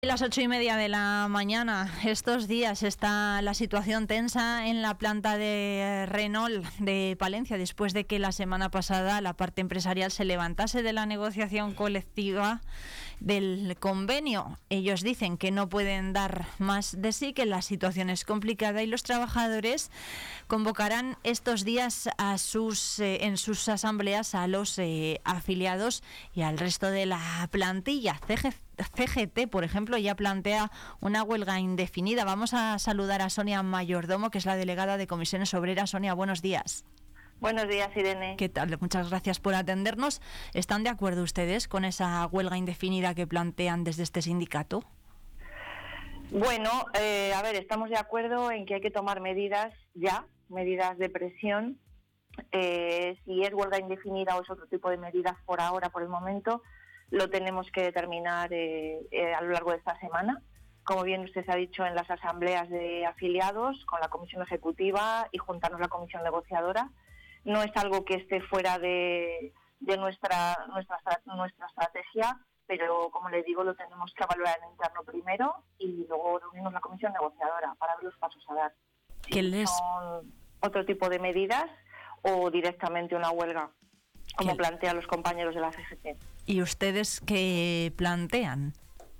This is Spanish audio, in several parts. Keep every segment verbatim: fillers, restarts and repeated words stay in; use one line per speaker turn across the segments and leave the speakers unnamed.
Las ocho y media de la mañana. Estos días está la situación tensa en la planta de Renault de Palencia, después de que la semana pasada la parte empresarial se levantase de la negociación colectiva del convenio. Ellos dicen que no pueden dar más de sí, que la situación es complicada y los trabajadores convocarán estos días a sus eh, en sus asambleas a los eh, afiliados y al resto de la plantilla. C G C G T, por ejemplo, ya plantea una huelga indefinida. Vamos a saludar a Sonia Mayordomo, que es la delegada de Comisiones Obreras. Sonia, buenos días.
Buenos días, Irene.
¿Qué tal? Muchas gracias por atendernos. ¿Están de acuerdo ustedes con esa huelga indefinida que plantean desde este sindicato?
Bueno, eh, a ver, estamos de acuerdo en que hay que tomar medidas ya, medidas de presión. Eh, si es huelga indefinida o es otro tipo de medidas por ahora, por el momento, lo tenemos que determinar eh, eh, a lo largo de esta semana. Como bien usted ha dicho, en las asambleas de afiliados, con la comisión ejecutiva y juntarnos la comisión negociadora. No es algo que esté fuera de, de nuestra, nuestra, nuestra estrategia, pero como le digo, lo tenemos que evaluar en interno primero y luego reunimos la comisión negociadora para ver los pasos a dar.
¿Qué les...
Son otro tipo de medidas o directamente una huelga, como plantean los compañeros de la C G T.
¿Y ustedes qué plantean?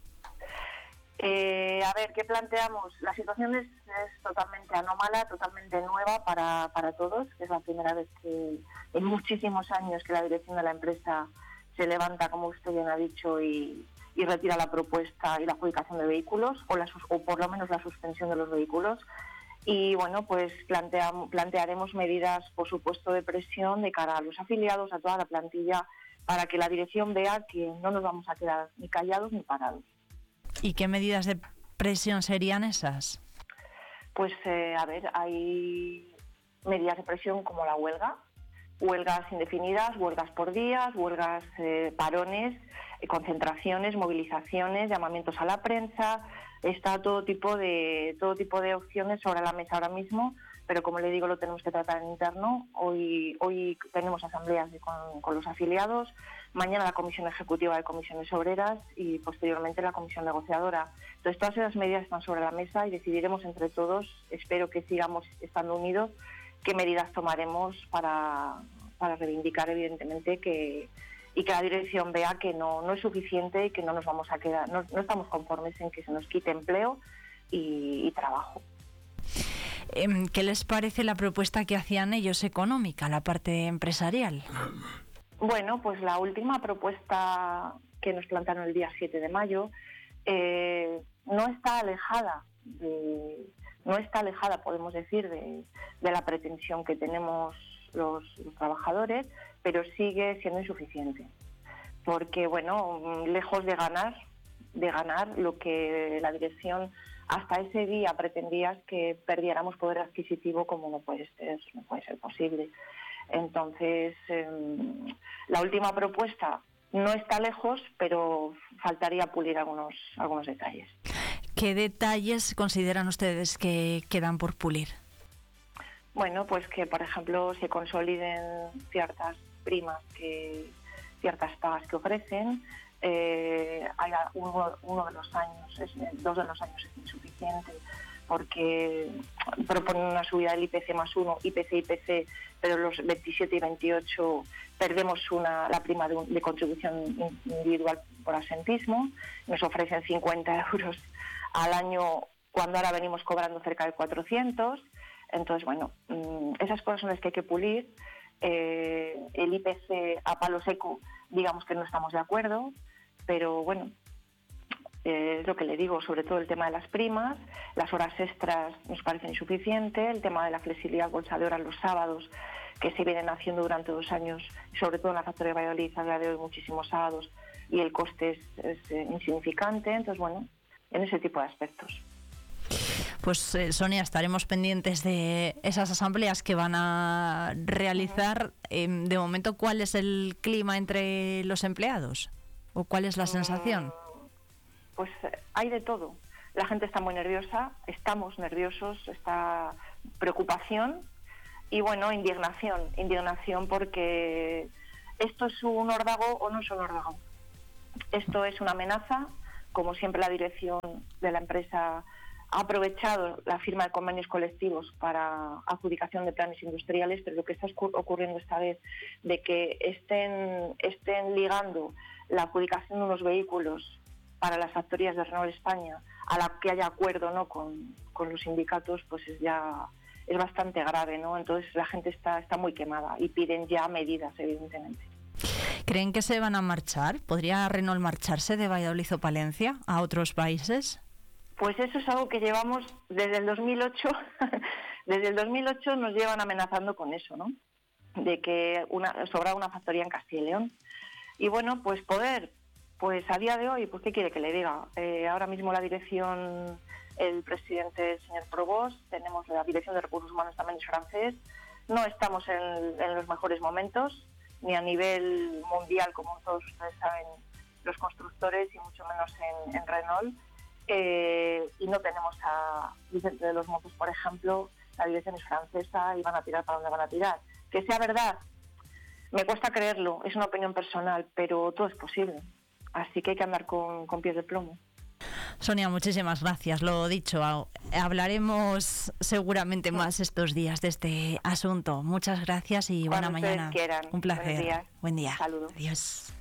Eh, a ver, ¿qué planteamos? La situación es, es totalmente anómala, totalmente nueva para, para todos, que es la primera vez que en muchísimos años que la dirección de la empresa se levanta, como usted bien ha dicho, y, y retira la propuesta y la adjudicación de vehículos, o, la, o por lo menos la suspensión de los vehículos. Y bueno, pues plantea, plantearemos medidas, por supuesto, de presión de cara a los afiliados, a toda la plantilla, para que la dirección vea que no nos vamos a quedar ni callados ni parados.
¿Y qué medidas de presión serían esas?
Pues, eh, a ver, hay medidas de presión como la huelga, huelgas indefinidas, huelgas por días, huelgas, eh, parones, eh, concentraciones, movilizaciones, llamamientos a la prensa. Está todo tipo de todo tipo de opciones sobre la mesa ahora mismo, pero como le digo, lo tenemos que tratar en interno. Hoy hoy tenemos asambleas con, con los afiliados, mañana la comisión ejecutiva de comisiones obreras y posteriormente la comisión negociadora. Entonces todas esas medidas están sobre la mesa y decidiremos entre todos, espero que sigamos estando unidos, qué medidas tomaremos para, para reivindicar evidentemente que y que la dirección vea que no, no es suficiente y que no nos vamos a quedar, no, no estamos conformes en que se nos quite empleo y, y trabajo.
¿Qué les parece la propuesta que hacían ellos económica, la parte empresarial?
Bueno, pues la última propuesta que nos plantaron el día siete de mayo eh, no está alejada, de, no está alejada, podemos decir, de, de la pretensión que tenemos los, los trabajadores, pero sigue siendo insuficiente, porque bueno, lejos de ganar, de ganar lo que la dirección hasta ese día pretendía es que perdiéramos poder adquisitivo, como no puede ser, no puede ser posible. Entonces, eh, la última propuesta no está lejos, pero faltaría pulir algunos, algunos detalles.
¿Qué detalles consideran ustedes que quedan por pulir?
Bueno, pues que, por ejemplo, se consoliden ciertas primas, que ciertas pagas que ofrecen. Eh, hay uno, uno de los años, es, dos de los años es insuficiente, porque proponen una subida del I P C más uno, I P C, I P C, pero los veintisiete y veintiocho perdemos una, la prima de, un, de contribución individual por asentismo. Nos ofrecen cincuenta euros al año, cuando ahora venimos cobrando cerca de cuatrocientos. Entonces, bueno, esas cosas son las que hay que pulir. Eh, el I P C a palo seco, digamos que no estamos de acuerdo, pero bueno, eh, es lo que le digo, sobre todo el tema de las primas, las horas extras nos parecen insuficientes, el tema de la flexibilidad bolsa de horas los sábados, que se vienen haciendo durante dos años, sobre todo en la factoría de Valladolid, a día de hoy muchísimos sábados, y el coste es, es eh, insignificante. Entonces, bueno, en ese tipo de aspectos.
Pues eh, Sonia, estaremos pendientes de esas asambleas que van a realizar. Uh-huh. Eh, de momento, ¿cuál es el clima entre los empleados? ¿O cuál es la sensación?
Uh, pues eh, hay de todo. La gente está muy nerviosa, estamos nerviosos, está preocupación y, bueno, indignación. Indignación porque esto es un órdago o no es un órdago. Esto es una amenaza como siempre la dirección de la empresa ha aprovechado la firma de convenios colectivos para adjudicación de planes industriales, pero lo que está ocurriendo esta vez de que estén, estén ligando la adjudicación de unos vehículos para las factorías de Renault España a la que haya acuerdo, ¿no?, con, con los sindicatos, pues es ya es bastante grave, ¿no? Entonces la gente está, está muy quemada y piden ya medidas, evidentemente.
¿Creen que se van a marchar? ¿Podría Renault marcharse de Valladolid o Palencia a otros países?
Pues eso es algo que llevamos desde el dos mil ocho. Desde el dos mil ocho nos llevan amenazando con eso, ¿no? De que una, sobra una factoría en Castilla y León. Y bueno, pues poder, pues a día de hoy, pues ¿qué quiere que le diga? Eh, ahora mismo la dirección, el presidente, el señor Provost, tenemos la dirección de recursos humanos también es francés. No estamos en, en los mejores momentos, ni a nivel mundial, como todos ustedes saben, los constructores, y mucho menos en, en Renault. Eh, y no tenemos a Vicente de los Mozos, por ejemplo, la dirección es francesa y van a tirar para donde van a tirar. Que sea verdad, me cuesta creerlo, es una opinión personal, pero todo es posible. Así que hay que andar con, con pies de plomo.
Sonia, muchísimas gracias. Lo dicho, hablaremos seguramente más estos días de este asunto. Muchas gracias y buena
Cuando
mañana.
ustedes quieran.
Un placer.
Buenos días.
Buen día.
Saludos.
Adiós.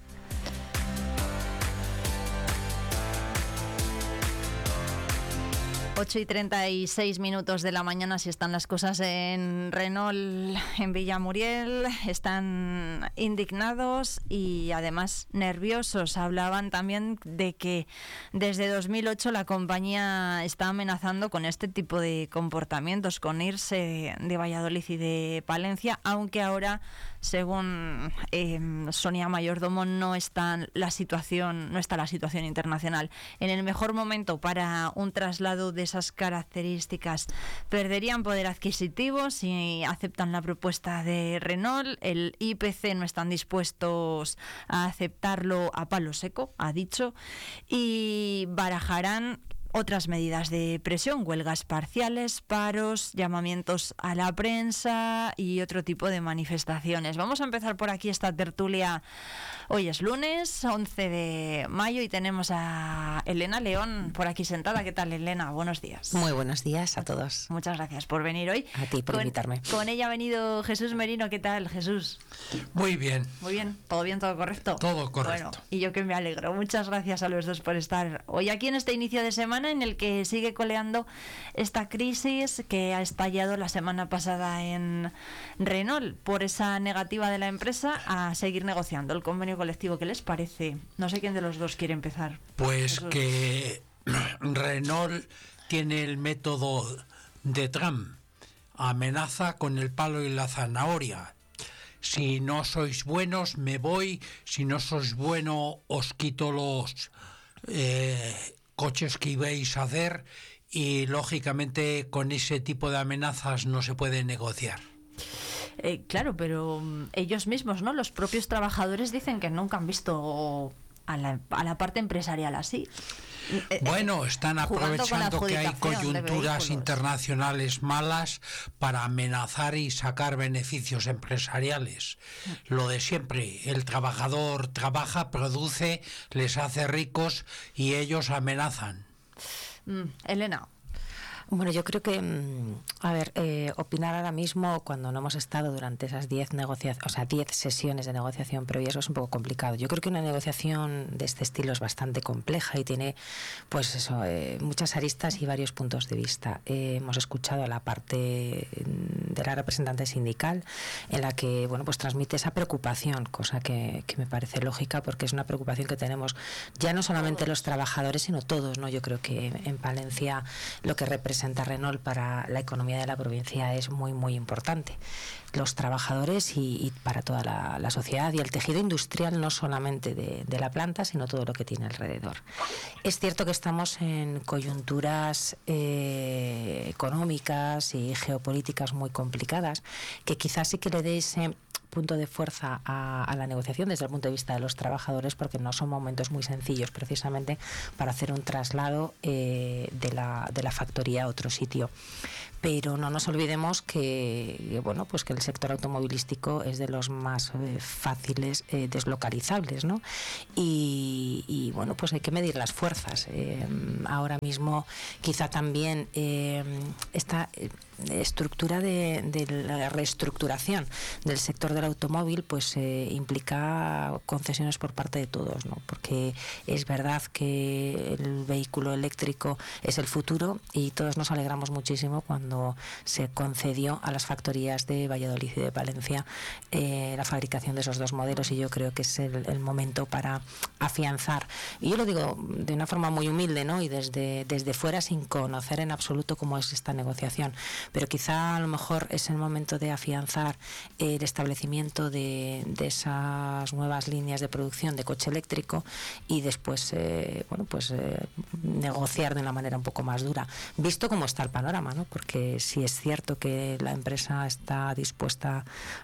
ocho y treinta y seis minutos de la mañana. Si están las cosas en Renault, en Villamuriel, están indignados y además nerviosos. Hablaban también de que desde dos mil ocho la compañía está amenazando con este tipo de comportamientos, con irse de Valladolid y de Palencia, aunque ahora, según eh, Sonia Mayordomo, no está la situación, no está la situación internacional en el mejor momento para un traslado de esas características. Perderían poder adquisitivo si aceptan la propuesta de Renault. El I P C no están dispuestos a aceptarlo a palo seco, ha dicho, y barajarán otras medidas de presión, huelgas parciales, paros, llamamientos a la prensa y otro tipo de manifestaciones. Vamos a empezar por aquí esta tertulia. Hoy es lunes, once de mayo, y tenemos a Elena León por aquí sentada. ¿Qué tal, Elena? Buenos días.
Muy buenos días a todos.
Muchas gracias por venir hoy.
A ti por
con,
invitarme.
Con ella ha venido Jesús Merino. ¿Qué tal, Jesús?
Muy bien.
Muy bien. ¿Todo bien, todo correcto?
Todo correcto.
Bueno, y yo que me alegro. Muchas gracias a los dos por estar hoy aquí en este inicio de semana en el que sigue coleando esta crisis que ha estallado la semana pasada en Renault por esa negativa de la empresa a seguir negociando el convenio colectivo. ¿Qué les parece? No sé quién de los dos quiere empezar.
Pues Jesús. Que Renault tiene el método de Trump. Amenaza con el palo y la zanahoria. Si no sois buenos, me voy. Si no sois bueno, os quito los eh, coches que ibais a hacer. Y, lógicamente, con ese tipo de amenazas no se puede negociar.
Eh, claro, pero um, ellos mismos, ¿no? Los propios trabajadores dicen que nunca han visto a la, a la parte empresarial así.
Bueno, están aprovechando que hay coyunturas internacionales malas para amenazar y sacar beneficios empresariales. Lo de siempre, el trabajador trabaja, produce, les hace ricos y ellos amenazan.
Mm, Elena.
Bueno, yo creo que, a ver, eh, opinar ahora mismo cuando no hemos estado durante esas diez negociaciones, o sea, diez sesiones de negociación previas es un poco complicado. Yo creo que una negociación de este estilo es bastante compleja y tiene, pues eso, eh, muchas aristas y varios puntos de vista. Eh, hemos escuchado a la parte de la representante sindical en la que, bueno, pues transmite esa preocupación, cosa que, que me parece lógica porque es una preocupación que tenemos ya no solamente los trabajadores, sino todos, ¿no? Yo creo que en Palencia lo que representa Renault para la economía de la provincia es muy muy importante. Los trabajadores y, y para toda la, la sociedad y el tejido industrial no solamente de, de la planta, sino todo lo que tiene alrededor. Es cierto que estamos en coyunturas eh, económicas y geopolíticas muy complicadas, que quizás sí que le dé ese punto de fuerza a, a la negociación desde el punto de vista de los trabajadores, porque no son momentos muy sencillos precisamente para hacer un traslado eh, de, la, de la factoría a otro sitio. pero no nos olvidemos que, bueno, pues que el sector automovilístico es de los más eh, fáciles eh, deslocalizables, ¿no? Y, y bueno, pues hay que medir las fuerzas. Eh, ahora mismo quizá también eh, esta eh, estructura de, de la reestructuración del sector del automóvil pues eh, implica concesiones por parte de todos, ¿no? Porque es verdad que el vehículo eléctrico es el futuro y todos nos alegramos muchísimo cuando se concedió a las factorías de Valladolid y de Palencia eh, la fabricación de esos dos modelos, y yo creo que es el, el momento para afianzar, y yo lo digo de una forma muy humilde, ¿no? Y desde, desde fuera, sin conocer en absoluto cómo es esta negociación, pero quizá a lo mejor es el momento de afianzar el establecimiento de, de esas nuevas líneas de producción de coche eléctrico y después eh, bueno pues eh, negociar de una manera un poco más dura, visto cómo está el panorama, ¿no? Porque si es cierto que la empresa está dispuesta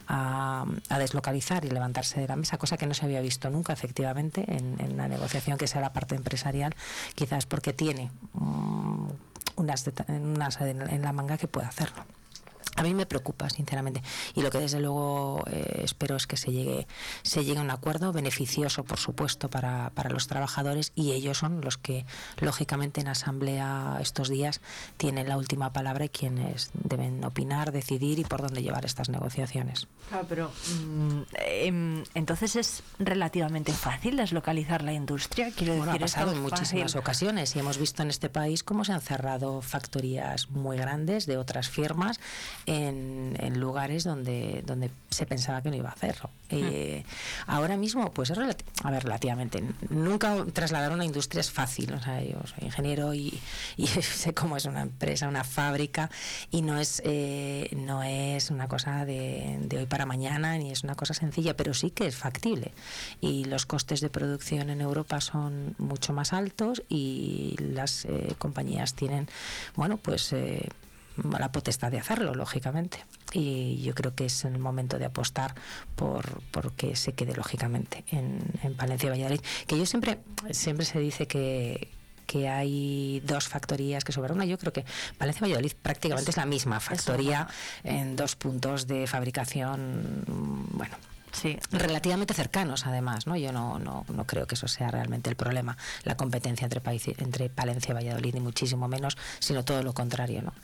a, a deslocalizar y levantarse de la mesa, cosa que no se había visto nunca efectivamente en, en la negociación que sea la parte empresarial, quizás porque tiene um, unas, unas en la manga que puede hacerlo. A mí me preocupa, sinceramente, y lo que desde luego eh, espero es que se llegue se llegue a un acuerdo beneficioso, por supuesto, para, para los trabajadores, y ellos son los que, lógicamente, en asamblea estos días tienen la última palabra y quienes deben opinar, decidir y por dónde llevar estas negociaciones.
Claro, pero mm, eh, entonces es relativamente fácil deslocalizar la industria. Quiero
bueno,
decir,
ha pasado
es
en muchísimas
fácil.
ocasiones y hemos visto en este país cómo se han cerrado factorías muy grandes de otras firmas En, en lugares donde donde se pensaba que no iba a hacerlo. Eh, ahora mismo, pues es relati- a ver, relativamente. Nunca trasladar una industria es fácil. O sea, yo soy ingeniero y, y sé cómo es una empresa, una fábrica, y no es eh, no es una cosa de, de hoy para mañana, ni es una cosa sencilla, pero sí que es factible. Y los costes de producción en Europa son mucho más altos y las eh, compañías tienen, bueno, pues eh, la potestad de hacerlo, lógicamente, y yo creo que es el momento de apostar por, por que se quede lógicamente en, en Palencia y Valladolid, que yo siempre siempre se dice que que hay dos factorías que sobran una. Yo creo que Palencia y Valladolid prácticamente es la misma factoría en dos puntos de fabricación, bueno,
Sí.
relativamente cercanos, además, ¿no? Yo no, no, no creo que eso sea realmente el problema, la competencia entre, país, entre Palencia y Valladolid, ni muchísimo menos, sino todo lo contrario, ¿no?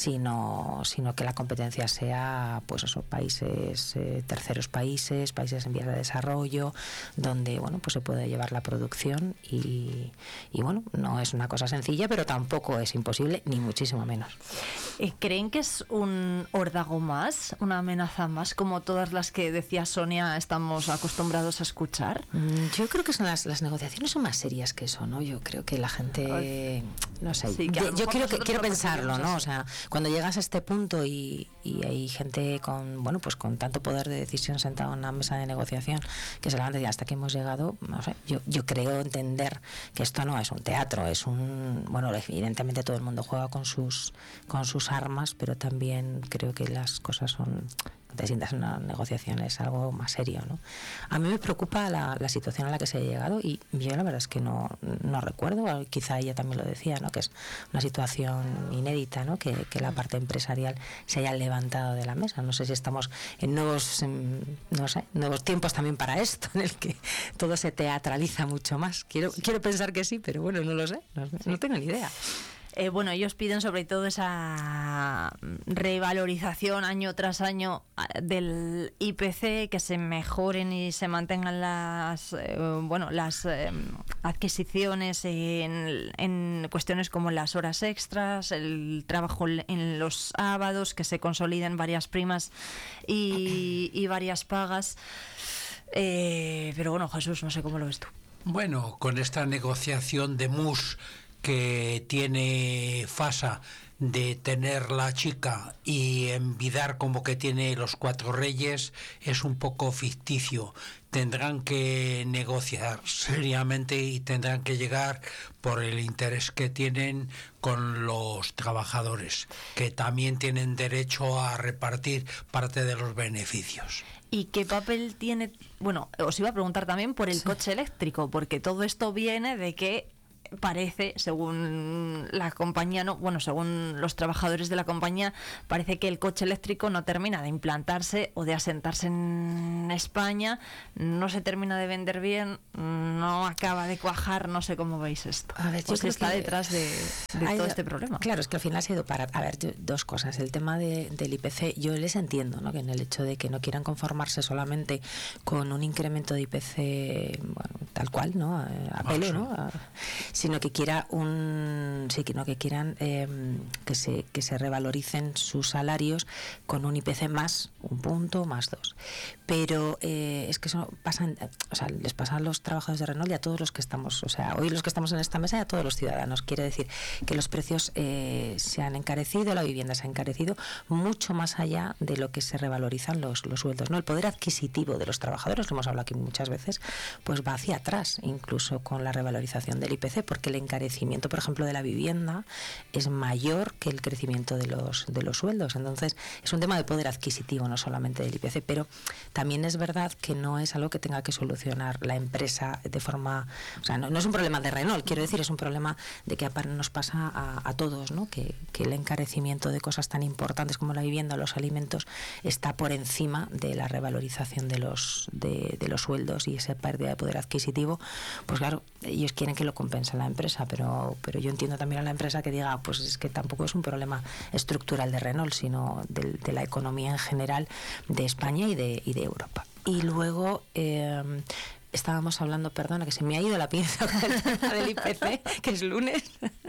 Sino, sino que la competencia sea, pues eso, países, eh, terceros países, países en vías de desarrollo, donde, bueno, pues se puede llevar la producción y, y bueno, no es una cosa sencilla, pero tampoco es imposible, ni muchísimo menos.
¿Creen que es un órdago más, una amenaza más, como todas las que decía Sonia estamos acostumbrados a escuchar?
Yo creo que son las, las negociaciones son más serias que eso, ¿no? Yo creo que la gente, no sé,
sí,
yo, yo quiero que quiero
lo
pensarlo, ¿no? O sea, cuando llegas a este punto y, y hay gente con, bueno, pues con tanto poder de decisión sentado en una mesa de negociación que se levanta y hasta que hemos llegado, no sé, yo, yo creo entender que esto no es un teatro, es un, bueno, evidentemente todo el mundo juega con sus con sus armas, pero también creo que las cosas son, te sientas en una negociación, es algo más serio, ¿no? A mí me preocupa la, la situación a la que se ha llegado, y yo la verdad es que no, no recuerdo, quizá ella también lo decía, ¿no? Que es una situación inédita, ¿no? Que, que la parte empresarial se haya levantado de la mesa. No sé si estamos en nuevos, en, no sé, nuevos tiempos también para esto, en el que todo se teatraliza mucho más. Quiero, quiero pensar que sí, pero bueno, no lo sé, no, no tengo ni idea.
Eh, bueno, ellos piden sobre todo esa revalorización año tras año del I P C, que se mejoren y se mantengan las eh, bueno las eh, adquisiciones en, en cuestiones como las horas extras, el trabajo en los sábados, que se consoliden varias primas y, y varias pagas. Eh, pero bueno, Jesús, no sé cómo lo ves tú.
Bueno, con esta negociación de M U S que tiene Fasa de tener la chica y envidar como que tiene los cuatro reyes, es un poco ficticio. Tendrán que negociar seriamente y tendrán que llegar por el interés que tienen con los trabajadores, que también tienen derecho a repartir parte de los beneficios.
¿Y qué papel tiene? Bueno, os iba a preguntar también por el sí. coche eléctrico, porque todo esto viene de que parece, según la compañía, no, bueno, según los trabajadores de la compañía, parece que el coche eléctrico no termina de implantarse o de asentarse en España, no se termina de vender bien, no acaba de cuajar, no sé cómo veis esto.
A ver, yo
pues
creo
está
que
detrás de, de todo este problema.
Claro, es que al final ha sido para... A ver, yo, dos cosas. El tema de, del I P C, yo les entiendo, ¿no? Que en el hecho de que no quieran conformarse solamente con un incremento de I P C, bueno, tal cual, ¿no? A, a pelo, ¿no? A, sino que quiera un... Sí, sino que quieran eh, que se que se revaloricen sus salarios con un I P C más un punto, más dos. Pero eh, es que eso pasa, o sea, les pasa a los trabajadores de Renault y a todos los que estamos, o sea, hoy los que estamos en esta mesa y a todos los ciudadanos. Quiere decir que los precios eh, se han encarecido, la vivienda se ha encarecido mucho más allá de lo que se revalorizan los, los sueldos, ¿no? El poder adquisitivo de los trabajadores, lo hemos hablado aquí muchas veces, pues va hacia atrás, incluso con la revalorización del I P C, porque el encarecimiento, por ejemplo, de la vivienda es mayor que el crecimiento de los, de los sueldos. Entonces, es un tema de poder adquisitivo, no solamente del I P C, pero también es verdad que no es algo que tenga que solucionar la empresa de forma... O sea, no, no es un problema de Renault, quiero decir, es un problema de que nos pasa a, a todos, ¿no? Que, que el encarecimiento de cosas tan importantes como la vivienda o los alimentos está por encima de la revalorización de los, de, de los sueldos, y esa pérdida de poder adquisitivo, pues claro, ellos quieren que lo compense la empresa, pero, pero yo entiendo también a la empresa que diga, pues es que tampoco es un problema estructural de Renault, sino de, de la economía en general de España y de, y de Europa. Y luego eh, estábamos hablando, perdona, que se me ha ido la pinza con el tema del I P C, que es lunes.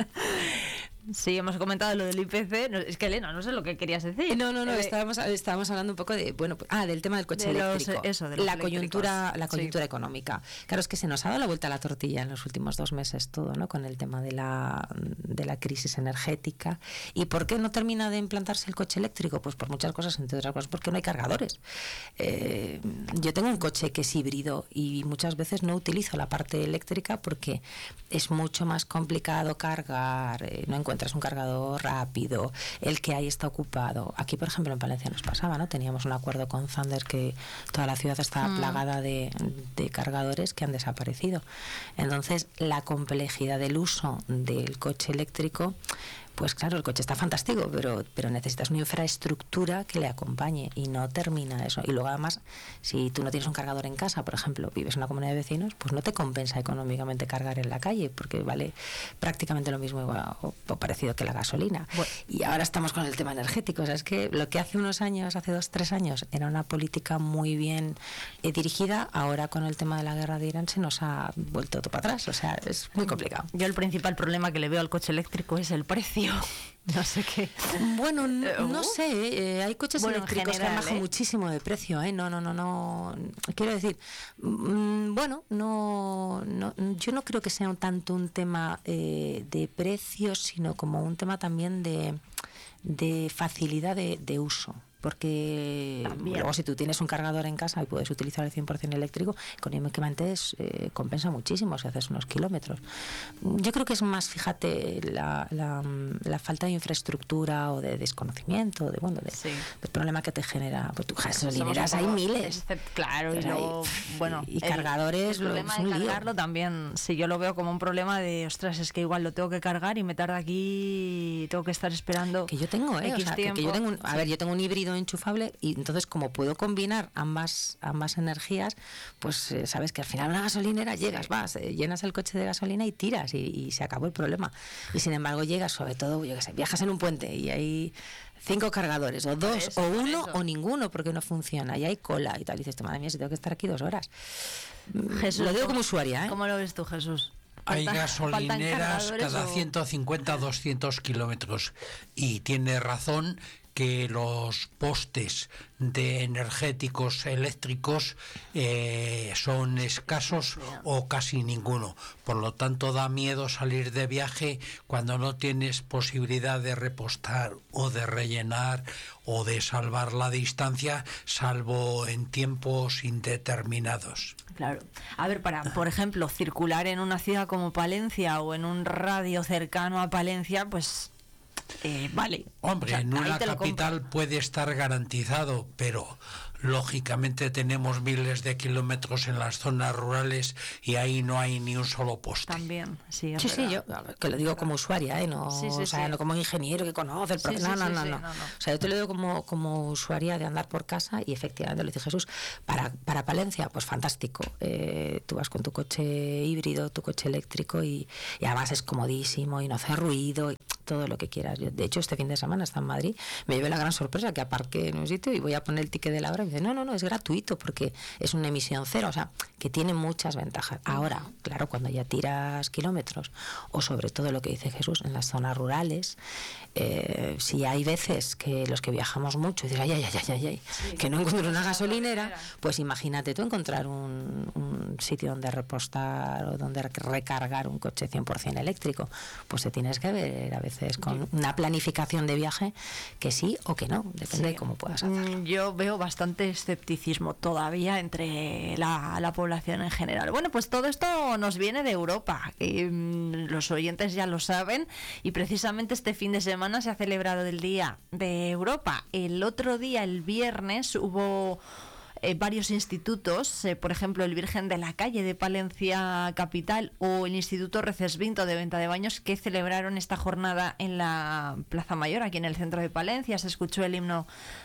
Sí, hemos comentado lo del I P C. No, es que, Elena, no sé lo que querías decir.
No, no, no,
eh,
estábamos, estábamos hablando un poco de, bueno, ah, del tema del coche
de
eléctrico.
Los, eso, de los
la coyuntura, la coyuntura
sí.
económica. Claro, es que se nos ha dado la vuelta a la tortilla en los últimos dos meses todo, ¿no? Con el tema de la, de la crisis energética. ¿Y por qué no termina de implantarse el coche eléctrico? Pues por muchas cosas, entre otras cosas, porque no hay cargadores. Eh, yo tengo un coche que es híbrido y muchas veces no utilizo la parte eléctrica porque es mucho más complicado cargar, eh, no encuentras un cargador rápido, el que hay está ocupado. Aquí, por ejemplo, en Palencia nos pasaba, ¿no? Teníamos un acuerdo con Zander que toda la ciudad estaba mm. plagada de, de cargadores que han desaparecido. Entonces, la complejidad del uso del coche eléctrico, pues claro, el coche está fantástico, pero, pero necesitas una infraestructura que le acompañe y no termina eso. Y luego además, si tú no tienes un cargador en casa, por ejemplo, vives en una comunidad de vecinos, pues no te compensa económicamente cargar en la calle, porque vale prácticamente lo mismo o, o parecido que la gasolina. Bueno, y ahora estamos con el tema energético. O sea, es que lo que hace unos años, hace dos, tres años, era una política muy bien eh, dirigida, ahora con el tema de la guerra de Irán se nos ha vuelto todo para atrás. O sea, es muy complicado.
Yo el principal problema que le veo al coche eléctrico es el precio. No sé qué.
Bueno, no, no sé. Eh, hay coches bueno, eléctricos general, que han bajado ¿eh? muchísimo de precio. ¿eh? No, no, no, no. Quiero decir, mmm, bueno, no, no, yo no creo que sea un, tanto un tema eh, de precios, sino como un tema también de, de facilidad de, de uso. Porque también. Luego si tú tienes un cargador en casa y puedes utilizar el cien por ciento eléctrico, económicamente es, eh, compensa muchísimo si haces unos kilómetros. Yo creo que es más, fíjate, la, la, la falta de infraestructura o de desconocimiento, de bueno, de,
sí.
del problema que te genera. Pues tú gasolineras hay miles.
Claro, y luego, bueno,
y, y cargadores.
El, el problema de cargarlo también, si yo lo veo como un problema de, ostras, es que igual lo tengo que cargar y me tarda aquí, tengo que estar esperando.
Que yo tengo, eh,
X
o sea, que, que yo tengo un, a sí. ver, yo tengo un híbrido enchufable y entonces como puedo combinar ambas ambas energías, pues eh, sabes que al final a una gasolinera llegas, vas, eh, llenas el coche de gasolina y tiras y, y se acabó el problema. Y sin embargo llegas, sobre todo, yo qué sé, viajas en un puente y hay cinco cargadores, o dos, eso, o uno, o ninguno, porque no funciona, y hay cola y tal, y dices, madre mía, si tengo que estar aquí dos horas.
Jesús,
lo digo como usuaria, ¿eh?
¿Cómo lo ves tú, Jesús?
Hay gasolineras cada ciento cincuenta, doscientos kilómetros, y tiene razón que los postes de energéticos eléctricos eh, son escasos o casi ninguno. Por lo tanto, da miedo salir de viaje cuando no tienes posibilidad de repostar o de rellenar o de salvar la distancia, salvo en tiempos indeterminados.
Claro. A ver, para, por ejemplo, circular en una ciudad como Palencia o en un radio cercano a Palencia, pues... Eh, vale.
Hombre, o sea, en una capital puede estar garantizado, pero lógicamente tenemos miles de kilómetros en las zonas rurales y ahí no hay ni un solo poste.
También, sí, es
Sí, sí,
verdad.
yo que lo digo como usuaria, ¿eh? No,
Sí, sí,
o sea,
sí.
no como ingeniero que conoce el
Sí,
programa.
sí,
no,
sí,
no,
sí,
no,
no,
no.
no.
O sea, yo te lo digo como, como usuaria de andar por casa y efectivamente lo dice Jesús. Para, para Palencia, pues fantástico. Eh, tú vas con tu coche híbrido, tu coche eléctrico y, y además es comodísimo y no hace ruido y todo lo que quieras. Yo, de hecho, este fin de semana está en Madrid, me llevé la gran sorpresa que aparqué en un sitio y voy a poner el ticket de la hora y me dice, no, no, no, es gratuito porque es una emisión cero, o sea, que tiene muchas ventajas. Ahora, claro, cuando ya tiras kilómetros o sobre todo lo que dice Jesús, en las zonas rurales, eh, si hay veces que los que viajamos mucho y dices, ay, ay, ay, ay, ay,
Sí,
que no encuentro una
una
gasolinera,
gasolinera.
pues imagínate tú encontrar un, un sitio donde repostar o donde recargar un coche cien por ciento eléctrico, pues te tienes que ver a veces con una planificación de viaje que sí o que no, depende
Sí.
de cómo puedas hacerlo.
Mm, Yo veo bastante escepticismo todavía entre la, la población en general. Bueno, pues todo esto nos viene de Europa, que, mm, los oyentes ya lo saben, y precisamente este fin de semana se ha celebrado el Día de Europa. El otro día, el viernes, hubo eh, varios institutos, eh, por ejemplo el Virgen de la Calle de Palencia Capital o el Instituto Recesvinto de Venta de Baños, que celebraron esta jornada en la Plaza Mayor, aquí en el centro de Palencia. Se escuchó el himno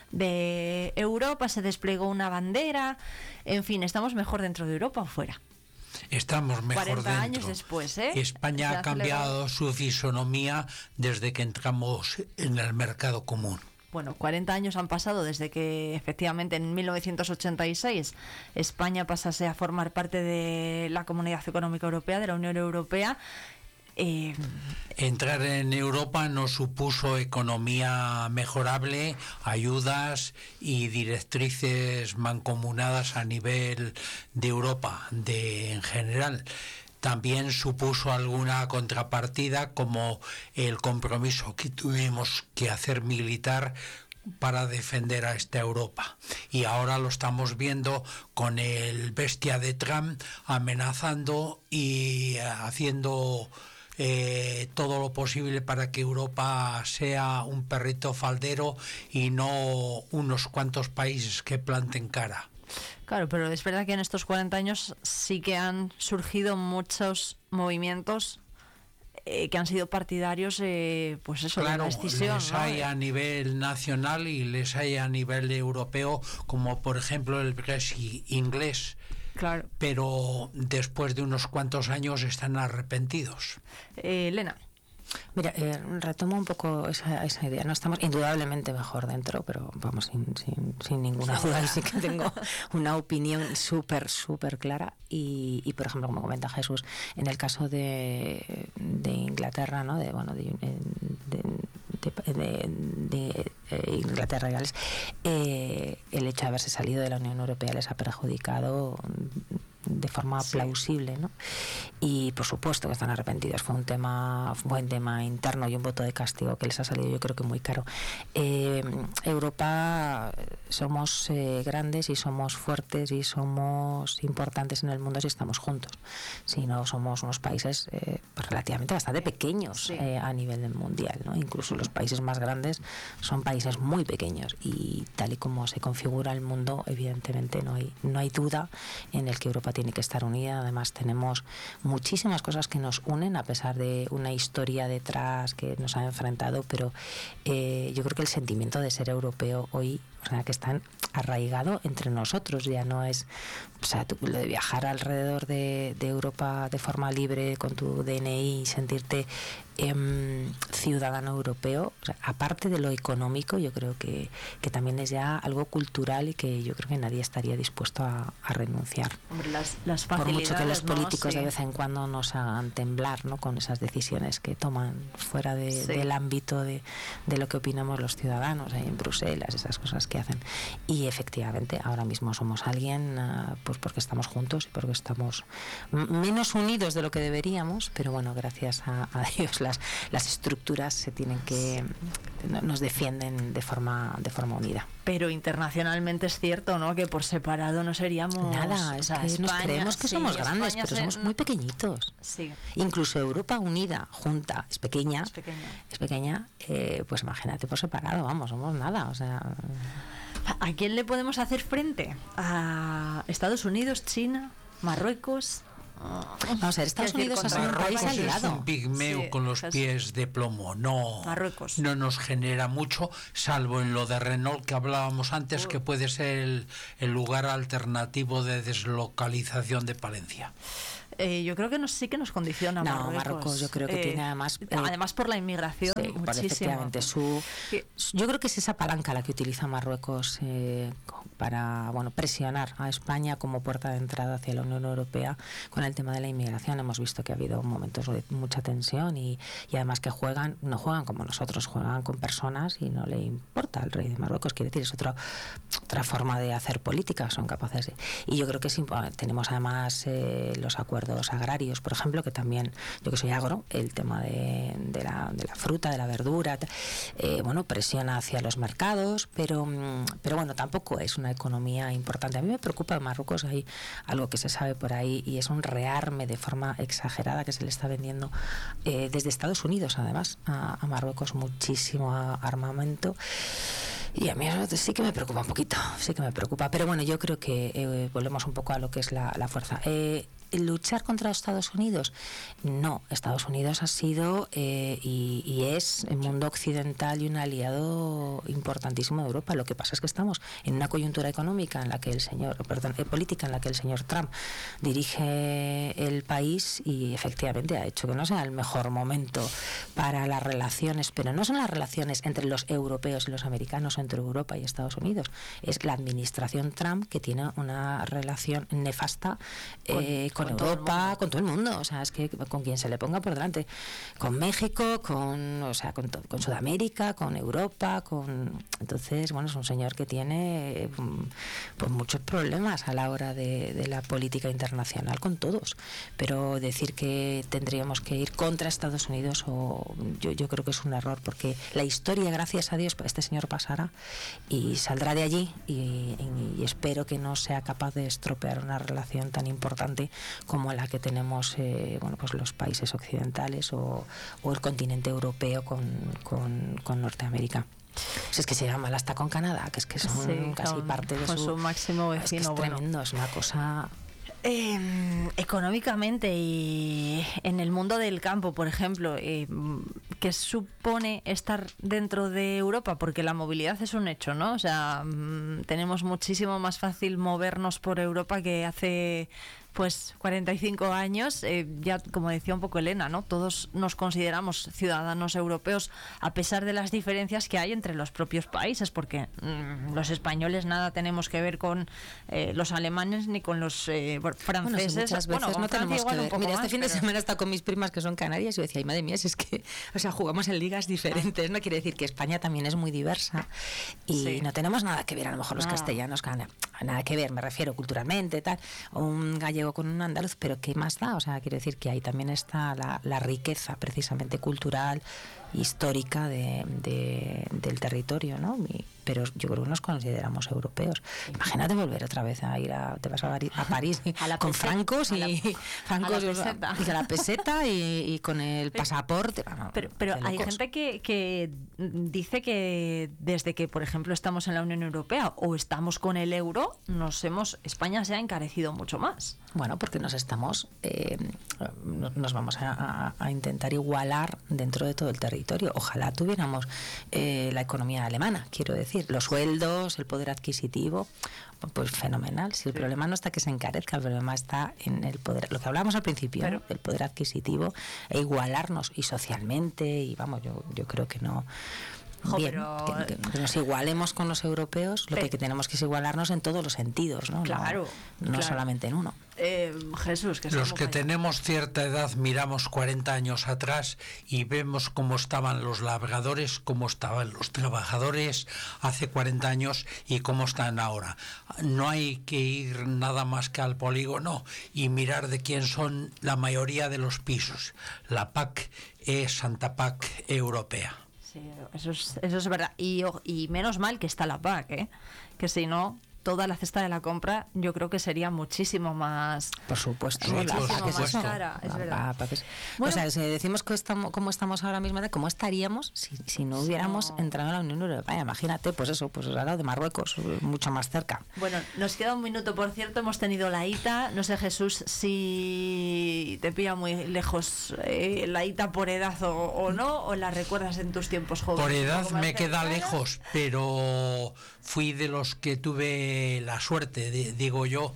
de Europa, se desplegó una bandera, en fin, ¿estamos mejor dentro de Europa o fuera?
Estamos mejor
cuarenta
dentro.
años después, ¿eh?
España
Se
ha
ha
cambiado su fisonomía desde que entramos en el mercado común.
Bueno, cuarenta años han pasado desde que efectivamente en mil novecientos ochenta y seis España pasase a formar parte de la Comunidad Económica Europea, de la Unión Europea. Eh,
Entrar en Europa nos supuso economía mejorable, ayudas y directrices mancomunadas a nivel de Europa, de en general. También supuso alguna contrapartida, como el compromiso que tuvimos que hacer militar para defender a esta Europa. Y ahora lo estamos viendo con el bestia de Trump amenazando y haciendo eh, todo lo posible para que Europa sea un perrito faldero y no unos cuantos países que planten cara.
Claro, pero es verdad que en estos cuarenta años sí que han surgido muchos movimientos eh, que han sido partidarios, eh, pues eso,
Claro,
de la escisión,
les
¿no?
hay a nivel nacional y les hay a nivel europeo, como por ejemplo el Brexit inglés.
Claro.
Pero después de unos cuantos años están arrepentidos.
Eh, Elena.
Mira, eh, retomo un poco esa, esa idea. No estamos indudablemente mejor dentro, pero vamos, sin, sin, sin ninguna duda, y sí que tengo una opinión súper, súper clara. Y, y, por ejemplo, como comenta Jesús, en el caso de, de Inglaterra, ¿no? de, bueno, de, de, de, de, de eh, Inglaterra y Gales, eh, el hecho de haberse salido de la Unión Europea les ha perjudicado de forma sí. plausible, ¿no? Y por supuesto que están arrepentidos. Fue un tema, fue un buen tema interno y un voto de castigo que les ha salido, yo creo que muy caro. Eh, Europa somos eh, grandes y somos fuertes y somos importantes en el mundo si estamos juntos. Si no, somos unos países eh, pues relativamente bastante pequeños sí. eh, a nivel del mundial, ¿no? Incluso los países más grandes son países muy pequeños y tal y como se configura el mundo, evidentemente no hay, no hay duda en el que Europa tiene que estar unida. Además tenemos muchísimas cosas que nos unen a pesar de una historia detrás que nos ha enfrentado, pero eh, yo creo que el sentimiento de ser europeo hoy, o sea, que está arraigado entre nosotros, ya no es, o sea, tú, lo de viajar alrededor de, de Europa de forma libre con tu D N I y sentirte eh, ciudadano europeo, o sea, aparte de lo económico, yo creo que, que también es ya algo cultural y que yo creo que nadie estaría dispuesto a, a renunciar.
Hombre, las, las
por mucho que los políticos
¿no? sí.
de vez en cuando nos hagan temblar, ¿no? Con esas decisiones que toman fuera de, sí. del ámbito de, de lo que opinamos los ciudadanos ahí en Bruselas, esas cosas que hacen. Y efectivamente ahora mismo somos alguien uh, pues porque estamos juntos y porque estamos m- menos unidos de lo que deberíamos, pero bueno, gracias a, a Dios las, las estructuras se tienen que nos defienden de forma de forma unida.
Pero internacionalmente es cierto, ¿no? Que por separado no seríamos
nada, es o sea, que España, nos creemos que sí, somos grandes, España pero se... somos muy pequeñitos.
Sí.
Incluso Europa unida, junta, es pequeña,
es pequeña,
es pequeña eh, pues imagínate por separado, vamos, somos nada, o sea.
¿A quién le podemos hacer frente? ¿A Estados Unidos, China, Marruecos?
Vamos a ver, Estados Unidos ha sido un país
Marruecos
aliado.
es un pigmeo
Sí,
con los
es-
pies de plomo. No,
Marruecos.
no nos genera mucho, salvo en lo de Renault que hablábamos antes, que puede ser el, el lugar alternativo de deslocalización de Palencia.
Eh, yo creo que nos, sí que nos condiciona
No,
Marruecos.
Marruecos yo creo que tiene además, eh,
además por la inmigración,
Sí, por
muchísimo.
efectivamente su,
Que-
yo creo que es esa palanca la que utiliza Marruecos eh, para bueno presionar a España como puerta de entrada hacia la Unión Europea con el tema de la inmigración. Hemos visto que ha habido momentos de mucha tensión y, y además que juegan, no juegan como nosotros, juegan con personas y no le importa al rey de Marruecos. Quiere decir, es otra otra forma de hacer política, son capaces de, y yo creo que es impo- tenemos además eh, los acuerdos agrarios, por ejemplo, que también, yo que soy agro, el tema de, de, la, de la fruta, de la verdura, eh, bueno, presiona hacia los mercados, pero, pero bueno, tampoco es una economía importante. A mí me preocupa Marruecos, hay algo que se sabe por ahí y es un rearme de forma exagerada que se le está vendiendo eh, desde Estados Unidos, además, a, a Marruecos muchísimo armamento. Y a mí eso sí que me preocupa un poquito, sí que me preocupa. Pero bueno, yo creo que eh, volvemos un poco a lo que es la, la fuerza. Eh, ¿Luchar contra Estados Unidos? No, Estados Unidos ha sido eh, y, y es el mundo occidental y un aliado importantísimo de Europa. Lo que pasa es que estamos en una coyuntura económica en la que el señor, perdón, eh, política en la que el señor Trump dirige el país y efectivamente ha hecho que no sea el mejor momento para las relaciones, pero no son las relaciones entre los europeos y los americanos, entre Europa y Estados Unidos. Es la administración Trump que tiene una relación nefasta eh, con, con, con Europa, con todo el mundo. O sea, es que con quien se le ponga por delante. Con México, con, o sea, con, con Sudamérica, con Europa, con... Entonces, bueno, es un señor que tiene pues muchos problemas a la hora de, de la política internacional con todos. Pero decir que tendríamos que ir contra Estados Unidos, o yo, yo creo que es un error, porque la historia, gracias a Dios, este señor pasará y saldrá de allí y, y, y espero que no sea capaz de estropear una relación tan importante como la que tenemos eh, bueno, pues los países occidentales o, o el continente europeo con, con, con Norteamérica. Pues es que se llama mal hasta con Canadá, que es que son sí, casi
con,
parte de
su,
su,
su máximo vecino.
Es que es
bueno.
tremendo, es una cosa...
Eh, económicamente y en el mundo del campo, por ejemplo, eh, ¿qué supone estar dentro de Europa? Porque la movilidad es un hecho, ¿no? O sea, mmm, tenemos muchísimo más fácil movernos por Europa que hace pues cuarenta y cinco años, eh, ya como decía un poco Elena, ¿no? Todos nos consideramos ciudadanos europeos a pesar de las diferencias que hay entre los propios países, porque mmm, los españoles nada tenemos que ver con eh, los alemanes ni con los eh, franceses.
Bueno, muchas veces
bueno,
no tenemos que ver. Mira,
más,
este fin
pero...
de semana he estado con mis primas que son canarias y yo decía, ay madre mía, si es que, o sea, jugamos en ligas diferentes, no quiere decir que España también es muy diversa y sí. no tenemos nada que ver, a lo mejor los no. castellanos, nada que ver, me refiero culturalmente, tal, o un gallego con un andaluz, pero ¿qué más da? O sea, quiero decir que ahí también está la, la riqueza precisamente cultural, histórica de, de, del territorio, ¿no? Y, pero yo creo que nos consideramos europeos. Imagínate volver otra vez a ir a, te vas a, a París a la con peseta, francos y a la, francos
a la peseta.
y a la peseta y, y con el pasaporte.
Pero, pero, pero hay gente que, que dice que desde que, por ejemplo, estamos en la Unión Europea o estamos con el euro, nos hemos España se ha encarecido mucho más.
Bueno, porque nos estamos, eh, nos vamos a, a, a intentar igualar dentro de todo el territorio. Ojalá tuviéramos eh, la economía alemana, quiero decir, los sueldos, el poder adquisitivo, pues fenomenal. Si el sí. problema no está que se encarezca, el problema está en el poder, lo que hablábamos al principio, Pero, ¿no? el poder adquisitivo e igualarnos y socialmente y vamos, yo, yo creo que no. Jo, Bien, pero... que, que nos igualemos con los europeos, lo pero... que tenemos que es igualarnos en todos los sentidos, ¿no?
Claro.
No, no
claro.
solamente en uno.
Eh, Jesús, que
los que tenemos cierta edad miramos cuarenta años atrás y vemos cómo estaban los labradores, cómo estaban los trabajadores hace cuarenta años y cómo están ahora. No hay que ir nada más que al polígono y mirar de quién son la mayoría de los pisos. La P A C es Santa P A C europea.
Sí, eso es, eso es verdad. Y, y menos mal que está la P A C, ¿eh? Que si no... toda la cesta de la compra, yo creo que sería muchísimo más...
Por supuesto.
Sí,
muchísimo
por
más
supuesto.
cara, es
Ah,
verdad.
ah, pues,
Bueno.
o sea, si decimos que estamos, cómo estamos ahora mismo, ¿cómo estaríamos si, si no hubiéramos
No.
entrado en la Unión Europea? Imagínate, pues eso, pues al lado de Marruecos, mucho más cerca.
Bueno, nos queda un minuto, por cierto, hemos tenido la ITA, no sé, Jesús, si te pilla muy lejos eh, la ITA por edad o, o no, o la recuerdas en tus tiempos jóvenes.
Por
¿Un
edad
poco más
me queda
cercana?
lejos, pero fui de los que tuve la suerte, de- digo yo,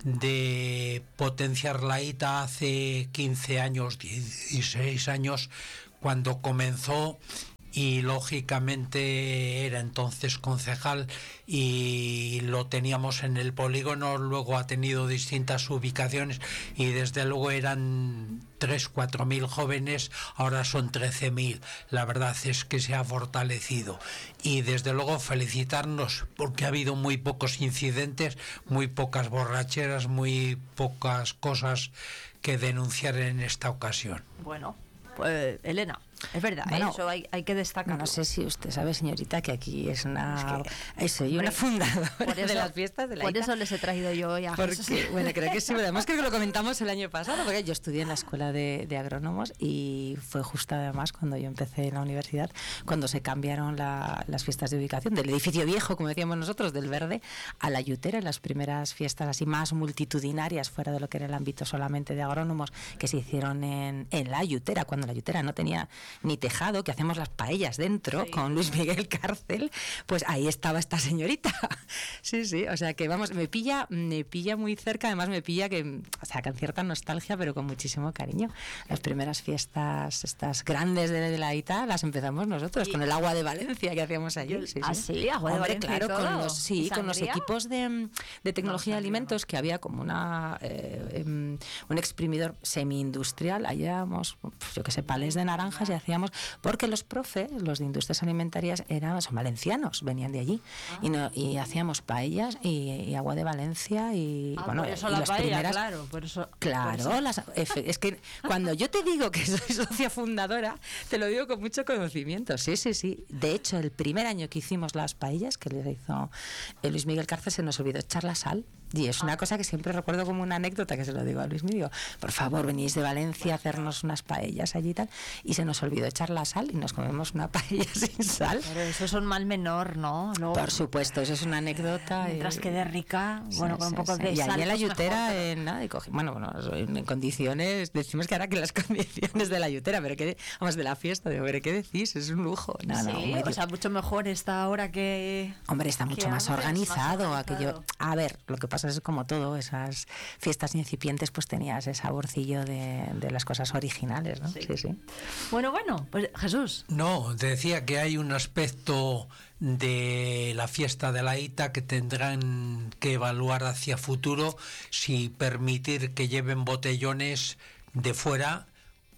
de potenciar la ITA hace quince años, dieciséis años, cuando comenzó, y lógicamente era entonces concejal y lo teníamos en el polígono, luego ha tenido distintas ubicaciones y desde luego eran tres, cuatro mil jóvenes, ahora son trece mil. La verdad es que se ha fortalecido y desde luego felicitarnos porque ha habido muy pocos incidentes, muy pocas borracheras, muy pocas cosas que denunciar en esta ocasión.
Bueno, pues Elena, es verdad,
Bueno,
¿eh? Eso hay, hay que destacarlo.
No sé si usted sabe, señorita, que aquí es una...
Es
Soy
hombre,
una fundadora
por
de
eso-
las fiestas de la
Por
ITA.
eso les he traído yo hoy a Jesús.
Porque, bueno, creo que sí, pero además creo que lo comentamos el año pasado, porque yo estudié en la escuela de, de agrónomos y fue justo además cuando yo empecé en la universidad, cuando se cambiaron la- las fiestas de ubicación del edificio viejo, como decíamos nosotros, del verde, a la Yutera, las primeras fiestas así más multitudinarias, fuera de lo que era el ámbito solamente de agrónomos, que se hicieron en, en la Yutera, cuando la Yutera no tenía ni tejado, que hacemos las paellas dentro,
Sí.
con Luis Miguel Cárcel, pues ahí estaba esta señorita. Sí, sí, o sea que vamos, me pilla, me pilla muy cerca, además me pilla que, o sea, con cierta nostalgia, pero con muchísimo cariño. Las primeras fiestas, estas grandes de, de la ITA, las empezamos nosotros,
Y-
con el agua de Valencia que hacíamos allí. Sí,
¿Ah, sí? ¿Agua de
Hombre,
Valencia y
claro,
todo?
con los, sí,
¿Y
con los
sangría?
equipos de, de tecnología
No,
de alimentos, que había como una eh, em, un exprimidor semi-industrial, hallábamos, pues, yo que sé, palés de naranjas y hacíamos, porque los profes, los de industrias alimentarias, eran, son valencianos, venían de allí,
Ah.
y, no, y hacíamos paellas y, y agua de Valencia y,
Ah,
bueno,
por eso
y
la
las
paella,
primeras...
claro, por eso...
Claro,
por eso.
las- efe- es que cuando yo te digo que soy socia fundadora, te lo digo con mucho conocimiento. Sí, sí, sí. De hecho, el primer año que hicimos las paellas, que les hizo eh, Luis Miguel Cárcel, se nos olvidó echar la sal. Y es una cosa que siempre recuerdo como una anécdota, que se lo digo a Luis Miguel. Por favor, venís de Valencia a hacernos unas paellas allí y tal. Y se nos olvidó echar la sal y nos comemos una paella sin sal.
Pero eso es un mal menor, ¿no? Luego,
Por supuesto, eso es una anécdota.
mientras
y-
quede rica,
Sí,
bueno, con
sí,
un poco
sí.
de
Y
sal.
allí en la
pues mejor,
Yutera,
pero-
en nada, y cogí- bueno, bueno, en, en condiciones, decimos que ahora que las condiciones de la Yutera, pero que, vamos, de la fiesta, digo, pero ¿qué decís? Es un lujo. No, no,
sí,
muy
o sea, mucho mejor esta hora que...
Hombre, está
que
mucho más
antes,
organizado,
más
aquello.
organizado.
A ver, lo que pasa es como todo, esas fiestas incipientes, pues tenías ese saborcillo de, de las cosas originales, ¿no?
Sí.
Sí, sí.
Bueno, bueno, pues Jesús,
No, decía que hay un aspecto de la fiesta de la ITA que tendrán que evaluar hacia futuro, si permitir que lleven botellones de fuera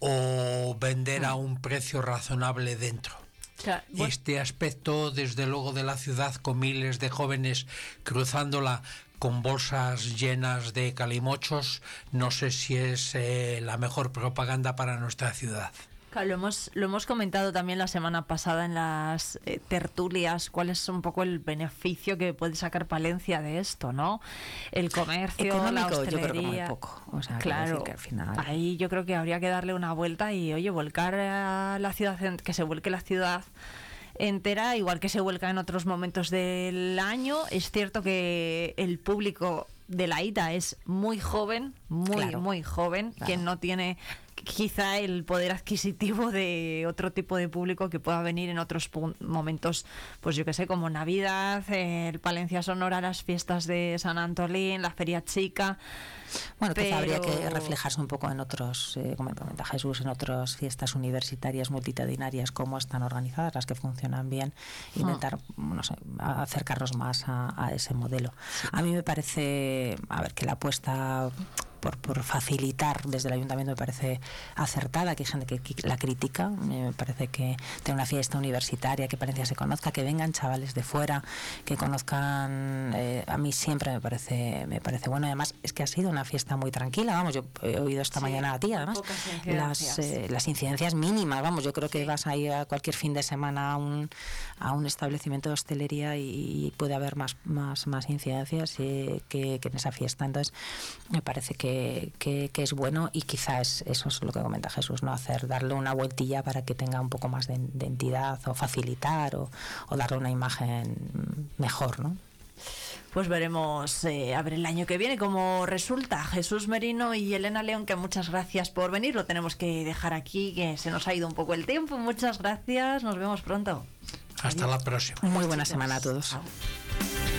o vender a un precio razonable dentro.
o sea, bueno,
Este aspecto, desde luego, de la ciudad, con miles de jóvenes cruzándola con bolsas llenas de calimochos, no sé si es eh, la mejor propaganda para nuestra ciudad.
claro, lo hemos, lo hemos comentado también la semana pasada en las eh, tertulias, cuál es un poco el beneficio que puede sacar Palencia de esto, ¿no? El comercio, la
Económico, yo
hostelería...
creo que muy poco. O sea, quiero
Claro,
decir que al final...
ahí yo creo que habría que darle una vuelta y, oye, volcar a la ciudad, en- que se vuelque la ciudad entera, igual que se vuelca en otros momentos del año. Es cierto que el público de la ITA es muy joven, muy,
Claro.
muy joven,
Claro.
que no tiene quizá el poder adquisitivo de otro tipo de público que pueda venir en otros pu- momentos, pues yo que sé, como Navidad, eh, el Palencia Sonora, las fiestas de San Antolín, la Feria Chica.
Bueno, quizá habría que
pero-
reflejarse un poco en otros, eh, como comenta Jesús, en otras fiestas universitarias multitudinarias, cómo están organizadas, las que funcionan bien, intentar, no sé, a- acercarnos más a, a ese modelo. A mí me parece, a ver, que la apuesta por, por facilitar desde el ayuntamiento me parece acertada, que hay gente que, que la critica. Me parece que tener una fiesta universitaria, que Palencia se conozca, que vengan chavales de fuera, que conozcan, eh, a mí siempre me parece me parece bueno. Además es que ha sido una fiesta muy tranquila, vamos, yo he oído esta sí, mañana a ti, además las, eh, las incidencias mínimas, vamos, yo creo que sí. vas a ir a cualquier fin de semana a un, a un establecimiento de hostelería y, y puede haber más más, más incidencias eh, que, que en esa fiesta. Entonces me parece que, que, que es bueno, y quizás eso es lo que comenta Jesús, no hacer darle una vueltilla para que tenga un poco más de, de entidad, o facilitar o, o darle una imagen mejor, ¿no?
Pues veremos eh, a ver el año que viene cómo resulta. Jesús Merino y Elena León, que muchas gracias por venir. Lo tenemos que dejar aquí, que se nos ha ido un poco el tiempo. Muchas gracias, nos vemos pronto.
Hasta Adiós. La próxima.
Muy buena semana a todos.
Chao.